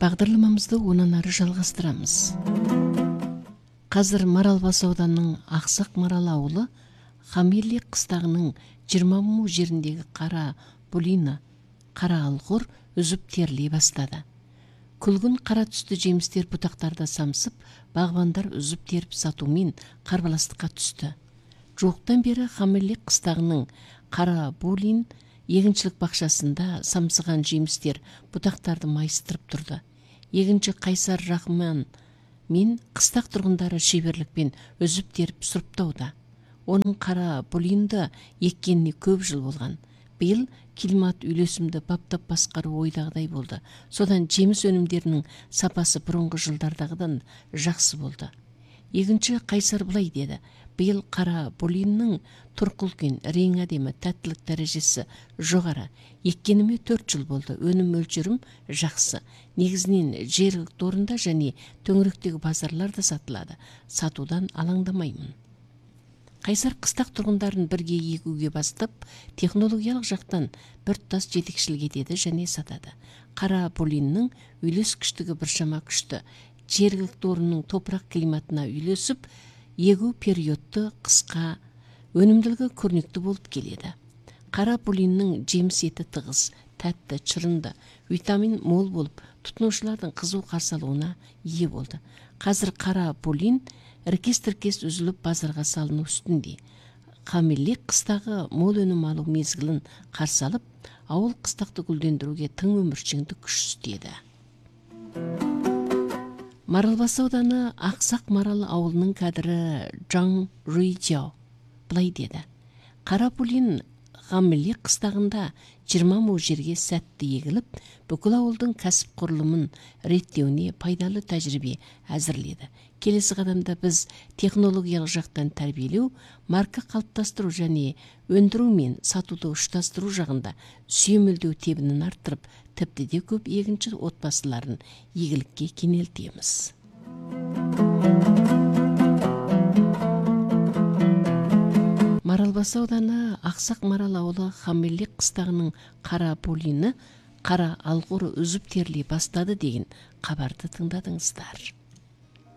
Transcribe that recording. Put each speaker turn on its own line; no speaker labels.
Бағдарламамызды онан ары жалғастырамыз. Қазір Маралбас ауданының Ақсақ Марал ауылы Хамилли қыстағының 20 му жеріндегі қара булина, қара алғыр үзіп терлей бастады. Күлгін қара түсті жемістер бұтақтарда самсып, бағбандар үзіп теріп сатумен қарбаластыққа түсті. Жоқтан бері Хамилли қыстағының қара булин егіншілік бақшасында самсыған жемістер бұтақтарды майыстырып тұрды. Егінші Қайсар Рахман мен қыстақ тұрғындары шеберлікпен үзіп теріп сұрыптауда. Оның қара булинді еккеніне көп жыл болған. Биыл климат үйлесімді баптап басқару ойдағыдай болды. Содан жеміс өнімдерінің сапасы бұрынғы жылдардағыдан жақсы болды. Егінші Қайсар былай деді: биыл қара булиннің тұрқылкен, рең әдемі, тәттілік дәрежесі жоғары. Еккеніме 4 жыл болды. Өнім мөлшерім жақсы. Негізінен жергілікті орында және төңіректегі базарларда сатылады. Сатудан алаңдамаймын. Қайсар қыстақ тұрғындарын бірге егуге бастап, технологиялық жақтан біртұтас жетекшілік етеді және сатады. Қара булиннің үйлес күштігі біршама күшті. Жергілікті орынның топырақ климатына үйлесіп, егу периодты қысқа, өнімділігі көрнекті болып келеді. Қара булиннің жеміс еті тығыз, тәтті, шырынды, витамин мол болып, тұтынушылардың қызу қарсы алуына ие болды. Қазір қара булин іркес-тіркес үзіліп базарға салыну үстінде. Хамилли қыстағы мол өнім алу мезгілін қарсы алып, ауыл қыстақты гүлдендіруге тың өміршеңді күш істеді. Маралбас ауданы Ақсақ Марал ауылының кәдірі Жаң Руйджао былай деді: қара булин Хамилли қыстағында 20 му жерге сәтті егіліп, бүкіл ауылдың кәсіп құрылымын реттеуіне пайдалы тәжірибе әзірледі. Келесі қадамда біз технологиялық жақтан тәрбиелеу, марка қалыптастыру және өндіру мен сатуды ұштастыру жағында сүйемелдеу тебінін арттырып, тіпті де көп егінші отбасыларын егілікке кенелтеміз. Маралбас ауданы Ақсақ Марал ауылы Хамилли қыстағының қара булині, қара алғыры үзіп терлей бастады деген хабарды тыңдадыңыздар.